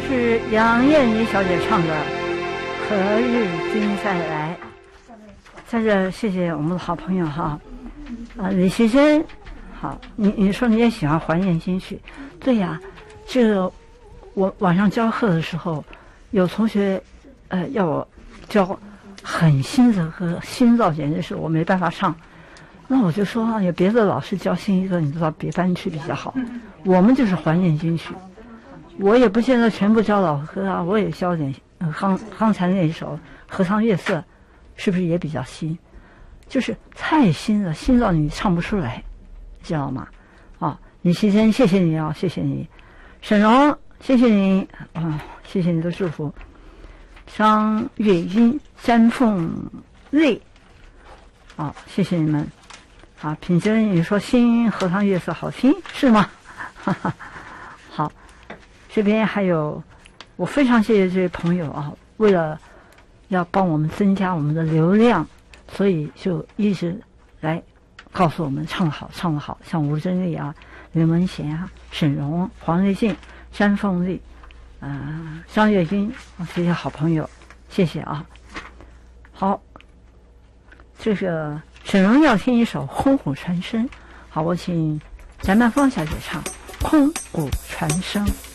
是杨艳妮小姐唱的《何日君再来》。在这谢谢我们的好朋友哈，李奇珍，好，你说你也喜欢怀念金曲，对呀，这个我晚上教课的时候，有同学要我教很新的歌，新到简直是我没办法唱。那我就说有别的老师教新歌，你知道别班去比较好。我们就是怀念金曲，我也不见得全部教老歌啊，我也教点刚才那一首《荷塘月色》，是不是也比较新？就是太新了，新到你唱不出来，知道吗？李希珍，谢谢你啊，谢谢你。沈荣，谢谢你啊，谢谢你的祝福。张月英、詹凤瑞，谢谢你们。品珍，你说新《荷塘月色》好听是吗？好，这边还有，我非常谢谢这位朋友啊，为了要帮我们增加我们的流量，所以就一直来告诉我们唱得好，唱得好，像吴珍丽啊、林文贤啊、沈荣、黄丽静、詹凤丽，张月君，这些好朋友，谢谢啊。好，这个沈荣要听一首《空谷传声》，好，我请翟曼芳小姐唱《空谷传声》。